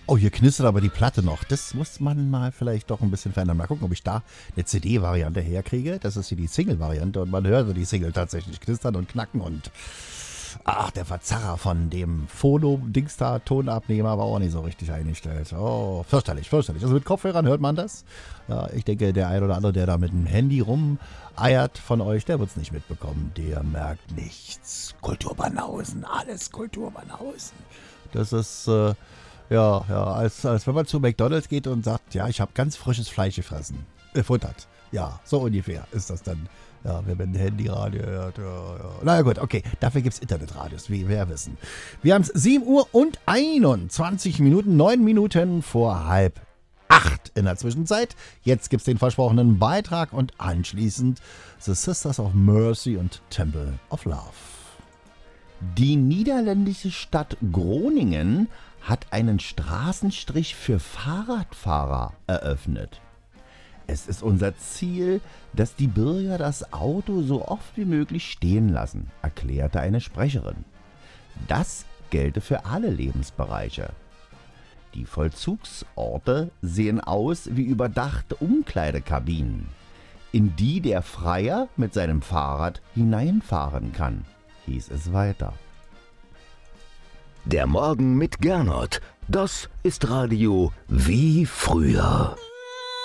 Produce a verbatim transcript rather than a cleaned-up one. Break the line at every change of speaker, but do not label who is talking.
Oh, hier knistert aber die Platte noch. Das muss man mal vielleicht doch ein bisschen verändern. Mal gucken, ob ich da eine C D-Variante herkriege. Das ist hier die Single-Variante und man hört so die Single tatsächlich knistern und knacken und ach, der Verzerrer von dem Phono-Dingstar-Tonabnehmer war auch nicht so richtig eingestellt. Oh, fürchterlich, fürchterlich. Also mit Kopfhörern hört man das. Ja, ich denke, der ein oder andere, der da mit dem Handy rumeiert von euch, der wird es nicht mitbekommen. Der merkt nichts. Kulturbanausen, alles Kulturbanausen. Das ist, äh, ja, ja, als, als wenn man zu McDonald's geht und sagt, ja, ich habe ganz frisches Fleisch gefressen. Äh, futtert. Ja, so ungefähr ist das dann. Ja, wenn man ein Handyradio hört, ja, ja. Na ja, gut, okay, dafür gibt es Internetradios, wie wir wissen. Wir haben es sieben Uhr und einundzwanzig Minuten, neun Minuten vor halb acht in der Zwischenzeit. Jetzt gibt es den versprochenen Beitrag und anschließend The Sisters of Mercy und Temple of Love. Die niederländische Stadt Groningen hat einen Straßenstrich für Fahrradfahrer eröffnet. Es ist unser Ziel, dass die Bürger das Auto so oft wie möglich stehen lassen, erklärte eine Sprecherin. Das gelte für alle Lebensbereiche. Die Vollzugsorte sehen aus wie überdachte Umkleidekabinen, in die der Freier mit seinem Fahrrad hineinfahren kann, hieß es weiter.
Der Morgen mit Gernot, das ist Radio wie früher.